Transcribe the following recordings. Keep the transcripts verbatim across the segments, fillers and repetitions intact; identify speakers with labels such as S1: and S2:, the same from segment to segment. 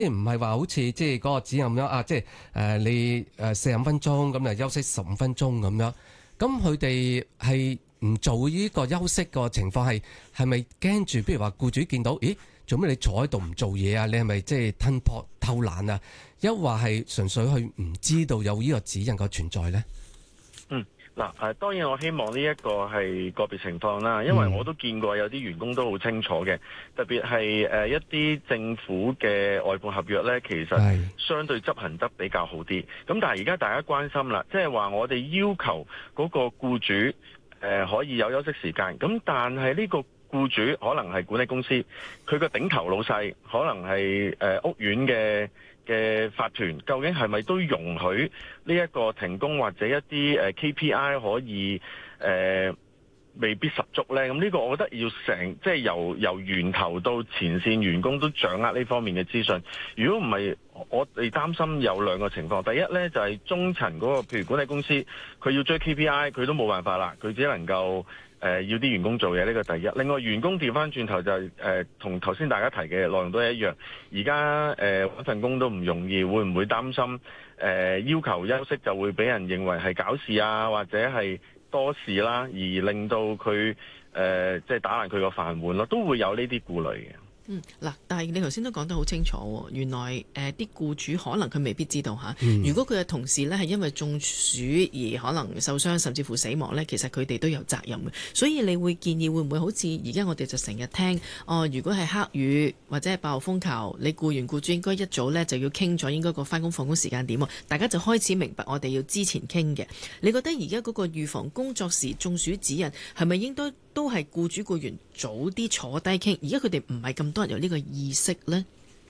S1: 即係唔係話好似即係嗰個指引咁樣啊？即係誒你誒四十五分鐘咁就休息十五分鐘咁樣。咁佢哋係唔做呢個休息個情況係係咪驚住？譬如話僱主見到，咦，做咩你坐喺度唔做嘢啊？你係咪即係吞泡偷懶啊？抑或係純粹佢唔知道有呢個指引個存在咧？
S2: 嗯。嗱，誒當然我希望呢一個係個別情況啦，因為我都見過有啲員工都好清楚嘅，特別係誒一啲政府嘅外判合約呢，其實相對執行得比較好啲。咁但係而家大家關心啦，即係話我哋要求嗰個僱主誒可以有休息時間，咁但係呢個僱主可能係管理公司，佢個頂頭老細可能係誒屋苑嘅嘅法團，究竟係咪都容許呢一個停工或者一啲誒 K P I 可以誒、呃、未必十足呢？咁呢個我覺得要成即係由由源頭到前線員工都掌握呢方面嘅資訊。如果唔係，我哋擔心有兩個情況。第一呢，就係、是、中層嗰、那個，譬如管理公司，佢要追 K P I，佢都冇辦法啦，佢只能夠。誒、呃、要啲員工做嘢，呢個第一。另外員工調翻轉頭就係誒同頭先大家提嘅內容都係一樣。而家誒揾份工都唔容易，會唔會擔心誒、呃、要求休息就會俾人認為係搞事啊，或者係多事啦，而令到佢誒即係打爛佢個飯碗咯，都會有呢啲顧慮嘅。
S3: 嗯，嗱，但係你頭先都講得好清楚，原來誒啲、呃、僱主可能佢未必知道嚇。
S1: 嗯、如
S3: 果佢嘅同事呢係因為中暑而可能受傷，甚至乎死亡呢，其實佢哋都有責任嘅。所以你會建議會唔會好似而家我哋就成日聽哦？如果係黑雨或者係暴風球，你僱員僱主應該一早呢就要傾咗應該個返工放工時間點，大家就開始明白我哋要之前傾嘅。你覺得而家嗰個預防工作時中暑指引係咪應該都係僱主僱員早啲坐低傾？而家佢哋唔係咁多人有呢個意識呢？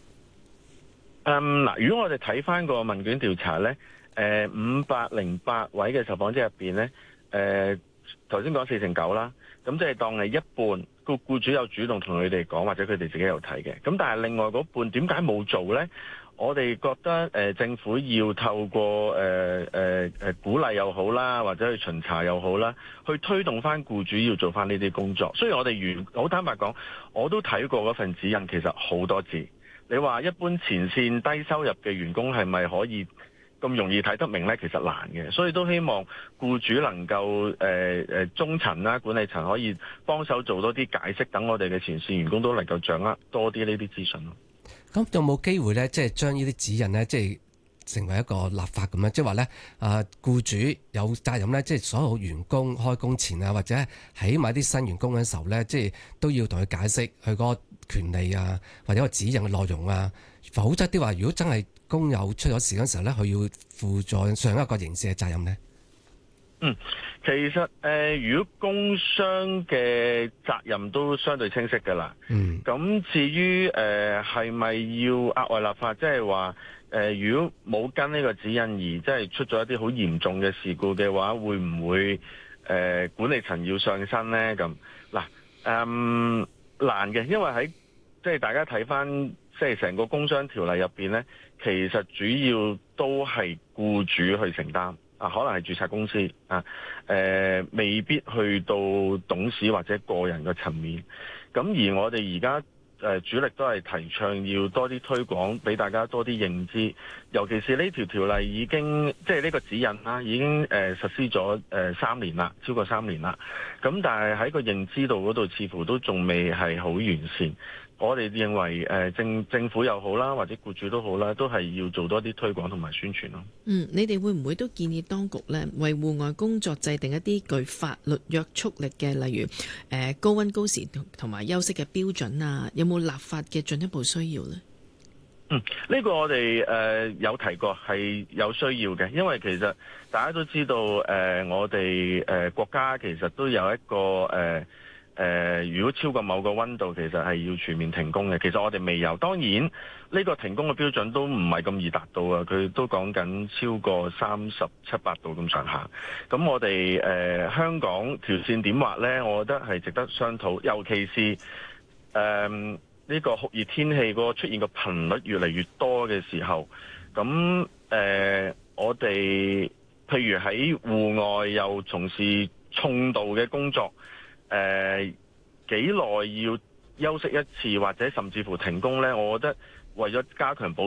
S2: 嗯，嗱，如果我哋睇翻個問卷調查呢，誒五百零八位嘅受訪者入邊呢，誒頭先講四成九啦，咁即係當係一半個僱主有主動同佢哋講，或者佢哋自己有睇嘅。咁但係另外嗰半點解冇做呢？我哋覺得誒、呃、政府要透過誒誒誒鼓勵又好啦，或者去巡查又好啦，去推動翻僱主要做翻呢啲工作。雖然我哋原好坦白講，我都睇過嗰份指引，其實好多字。你話一般前線低收入嘅員工係咪可以咁容易睇得明呢？其實難嘅，所以都希望僱主能夠誒誒中層啦、管理層可以幫手做多啲解釋，等我哋嘅前線員工都能夠掌握多啲呢啲資訊咯。
S1: 咁有冇機會咧，即係將呢啲指引咧，即係成為一個立法咁樣？即係話咧，啊，僱主有責任咧，即係所有員工開工前啊，或者起碼啲新員工嘅時候咧，即係都要同佢解釋佢嗰個權利啊，或者個指引嘅內容啊。否則的話，如果真係工友出咗事嗰時候咧，佢要負在上一個刑事嘅責任咧。
S2: 嗯，其實誒、呃，如果工傷嘅責任都相對清晰㗎啦。嗯，咁至於誒係咪要額外立法，即係話誒，如果冇跟呢個指引而即係出咗一啲好嚴重嘅事故嘅話，會唔會誒、呃、管理層要上身呢？咁嗱，嗯，難嘅，因為喺即係大家睇返即係成個工傷條例入邊呢，其實主要都係僱主去承擔。啊，可能係註冊公司啊，誒、呃，未必去到董事或者個人嘅層面。咁而我哋而家誒主力都係提倡要多啲推廣，俾大家多啲認知。尤其是呢條條例已經即係呢個指引啦，已經誒、呃、實施咗誒、呃、三年啦，超過三年啦。咁但係喺個認知度嗰度，似乎都仲未係好完善。我哋認為誒政政府又好啦，或者僱主都好啦，都係要做多啲推廣同埋宣傳咯。
S3: 嗯，你哋會唔會都建議當局呢，為戶外工作制定一啲具法律約束力嘅，例如誒、呃、高溫高時同埋休息嘅標準啊？有冇立法嘅進一步需要呢？
S2: 嗯，呢、這個我哋誒、呃、有提過係有需要嘅，因為其實大家都知道誒、呃，我哋誒、呃、國家其實都有一個誒。呃誒、呃，如果超過某個溫度，其實係要全面停工嘅。其實我哋未有，當然呢、這個停工嘅標準都唔係咁易達到啊。佢都講緊超過三十七八度咁上下。咁我哋誒、呃、香港條線點劃呢？我覺得係值得商討，尤其是誒呢、呃這個酷熱天氣個出現個頻率越嚟越多嘅時候，咁誒、呃、我哋譬如喺戶外又從事重度嘅工作。誒幾耐要休息一次，或者甚至乎停工呢？我覺得為咗加強保